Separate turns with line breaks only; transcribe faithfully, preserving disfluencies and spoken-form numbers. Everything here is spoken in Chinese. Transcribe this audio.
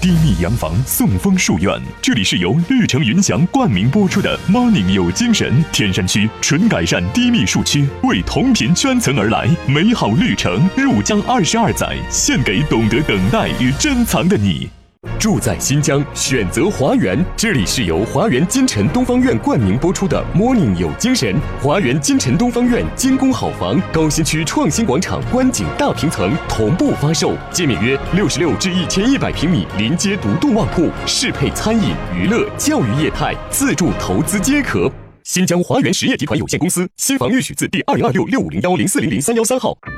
低密洋房送枫树苑。这里是由绿城云翔冠名播出的 Morning 有精神。天山区纯改善低密树区，为同频圈层而来。美好绿城入江二十二载，献给懂得等待与珍藏的你。
住在新疆，选择华园。这里是由华园金城东方苑冠名播出的 Morning 有精神。华园金城东方苑精工好房，高新区创新广场观景大平层同步发售，界面约六十六至一千一百平米，临街独栋旺铺，适配餐饮、娱乐、教育业态，自住投资皆可。新疆华园实业集团有限公司新房预许字第二零二六六五零幺零四零零三幺三号。